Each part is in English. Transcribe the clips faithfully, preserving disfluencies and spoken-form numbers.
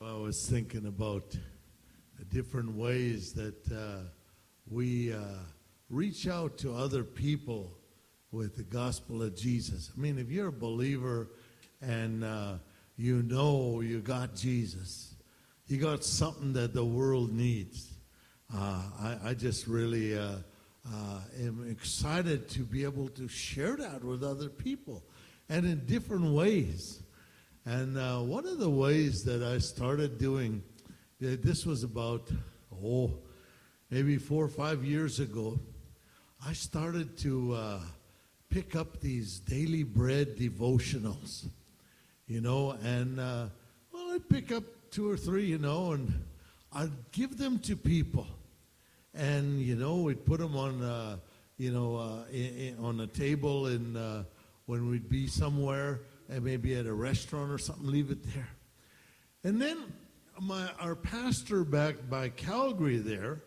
I was thinking about the different ways that uh, we uh, reach out to other people with the gospel of Jesus. I mean, if you're a believer and uh, you know you got Jesus, you got something that the world needs. Uh, I, I just really uh, uh, am excited to be able to share that with other people, and in different ways. And uh, one of the ways that I started doing, uh, this was about, oh, maybe four or five years ago, I started to uh, pick up these daily bread devotionals, you know, and, uh, well, I'd pick up two or three, you know, and I'd give them to people. And, you know, we'd put them on, uh, you know, uh, in, in, on a table and uh, when we'd be somewhere, and maybe at a restaurant or something, leave it there. And then my our pastor back by Calgary there,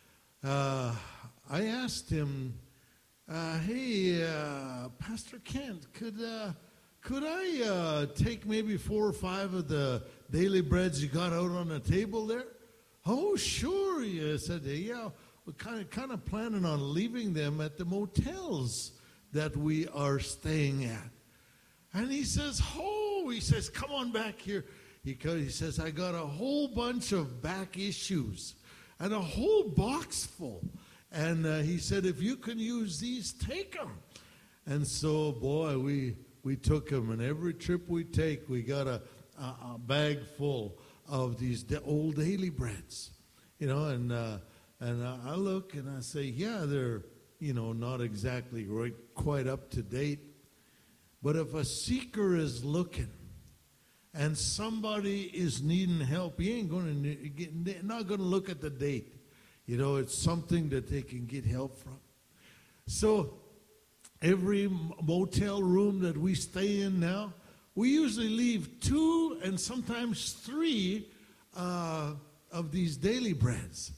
uh, I asked him, uh, hey, uh, Pastor Kent, could uh, could I uh, take maybe four or five of the daily breads you got out on the table there? Oh, sure, he said, yeah, we're kind of, kind of planning on leaving them at the motels that we are staying at. And he says, oh, he says, come on back here. He, he says, I got a whole bunch of back issues and a whole box full. And uh, he said, if you can use these, take them. And so, boy, we we took them. And every trip we take, we got a, a, a bag full of these de- old daily breads. You know, and, uh, and I look and I say, yeah, they're, you know, not exactly right, quite up to date. But if a seeker is looking and somebody is needing help, he ain't going to get, not going to look at the date. You know, it's something that they can get help from. So every motel room that we stay in now, we usually leave two and sometimes three uh, of these daily breads.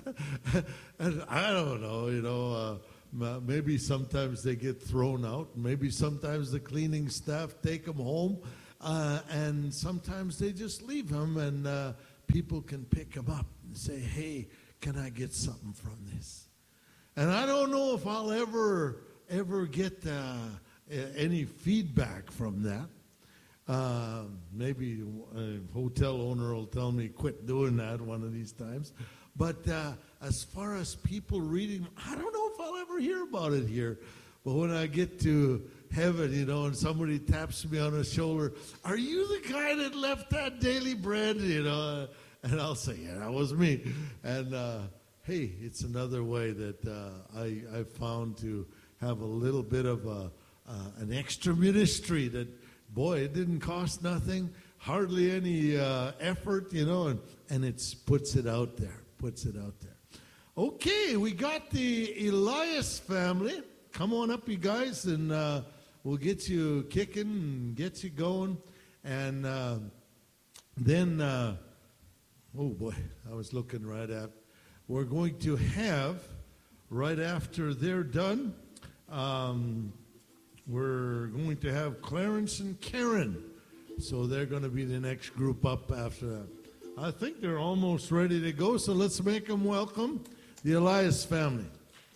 And I don't know, you know, uh, maybe sometimes they get thrown out. Maybe sometimes the cleaning staff take them home. Uh, and sometimes they just leave them and uh, people can pick them up and say, hey, can I get something from this? And I don't know if I'll ever, ever get uh, any feedback from that. Uh, maybe a hotel owner will tell me quit doing that one of these times. But uh, as far as people reading, I don't know if I'll ever hear about it here. But when I get to heaven, you know, and somebody taps me on the shoulder, are you the guy that left that daily bread? You know, and I'll say, yeah, that was me. And uh, hey, it's another way that uh, I I found to have a little bit of a uh, an extra ministry that, boy, it didn't cost nothing, hardly any uh, effort, you know, and, and it puts it out there, puts it out there. Okay, we got the Elias family. Come on up, you guys, and uh, we'll get you kicking and get you going. And uh, then, uh, oh boy, I was looking right at, we're going to have, right after they're done, um, we're going to have Clarence and Karen. So they're going to be the next group up after that. I think they're almost ready to go, so let's make them welcome, the Elias family.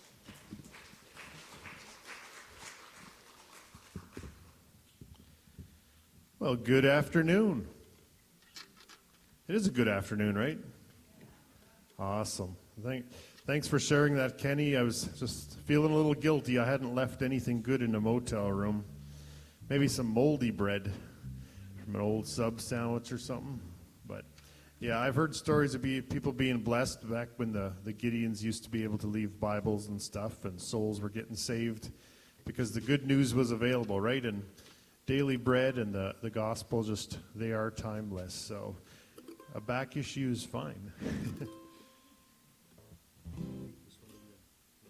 Well, good afternoon. It is a good afternoon, right? Awesome. Thank, thanks for sharing that, Kenny. I was just feeling a little guilty. I hadn't left anything good in a motel room. Maybe some moldy bread from an old sub sandwich or something. But, yeah, I've heard stories of be, people being blessed back when the, the Gideons used to be able to leave Bibles and stuff, and souls were getting saved because the good news was available, right? And daily bread and the, the gospel, just, they are timeless. So a back issue is fine.